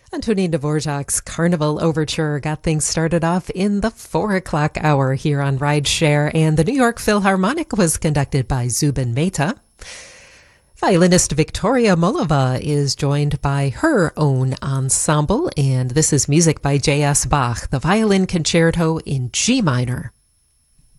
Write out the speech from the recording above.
Antonin Dvorak's Carnival Overture got things started off in the 4 o'clock hour here on Rideshare, and the New York Philharmonic was conducted by Zubin Mehta. Violinist Victoria Molova is joined by her own ensemble, and this is music by J.S. Bach, the Violin Concerto in G minor.